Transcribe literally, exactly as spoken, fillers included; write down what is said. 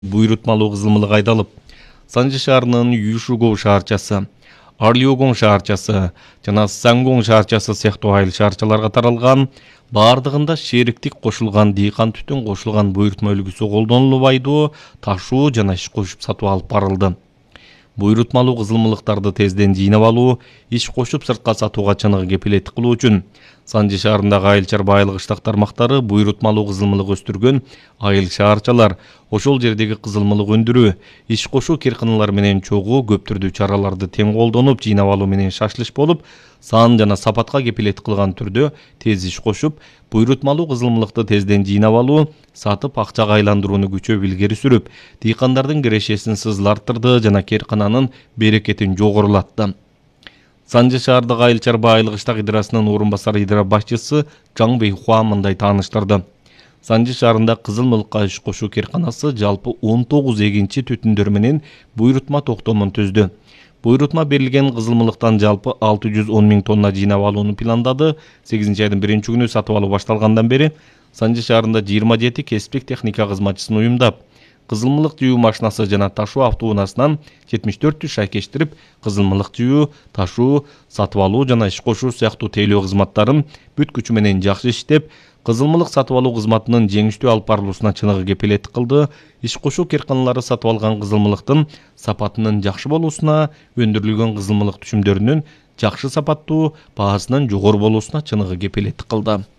буйрутмалуу кызылмылык айдалып, Санжы шаарынын Юшугоу шаарчасы, Арлиогон шаарчасы жана Сангон шаарчасы сыяктуу айыл шаарчаларга таралган, бардыгында шериктик кошулган дыйкан түтүн кошулган буйрутма үлгүсү колдонулбайдуу, ташуу жана иш кошуп сатып алып барылды. Буйрутмалуу кызылмылыктарды тезден жыйнап алуу, иш кошуп сыртка сатууга чыныгы кепилеттик кылуу үчүн Санжы шаарындагы айыл-чар байлык ыштак тармактары буйрутмалуу кызылмылык өстүргөн айыл шаарчалар, ошол жердеги кызылмылык өндүрүү, иш кошуу кыркыналар менен чогуу көп түрдүү чараларды тең колдонуп, жыйнап алуу менен шашылыш болуп, сан жана сапатка кепилеттик кылган түрдө тез иш кошуп, буйрутмалуу кызылмылыкты тезден жыйнап алуу, сатып акчага айландырууну күчөп илгери сүрүп, дыйкандардын кирешесин сызыл арттырды жана кыркынанын берекетин жогорулатты. Санжы шаардагы айыл-чар байлык ыштак идарасынын орун басар идара башчысы Жаң Бэйхуа мындай тааныштырды. Санжы шаарында кызылмылыкка иш кошуу кырканасы жалпы он тогуз эгинчи түтүндөр менен буйрутма токтомун түздү. Буйрутма берилген кызылмылыктан жалпы алты жүз он миң тонна жыйнап алууну пландады. сегизинчи айдын биринчи күнү сатып алуу башталгандан бери Санжы шаарында жыйырма жети кесиптик техника кызматчысын уюмдап, кызылмылык жыюу машинасы жана ташуу автоунаасынан жетимиш төрт түш шайкештирип, кызылмылык жыюу, ташуу, сатып алуу жана иш кошуу сыяктуу тейлөө кызматтарын бүт күчү менен жакшы иштеп, кызылмылык сатып алуу кызматынын жеңиштүү алып барылуусуна чыныгы кепилеттик кылды. Иш кошуу кыркыналары сатып алган кызылмылыктын сапатынын жакшы болуусуна, өндүрүлгөн кызылмылык түшүмдөрүнүн жакшы сапаттуу, баасынын жогору болуусуна чыныгы кепилеттик кылды.